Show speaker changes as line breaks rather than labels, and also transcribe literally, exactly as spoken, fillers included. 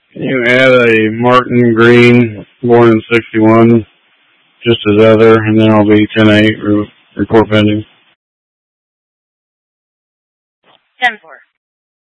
Can you add a Martin Green, born in sixty-one, just as other, and then I'll be ten eight, report pending.
ten four.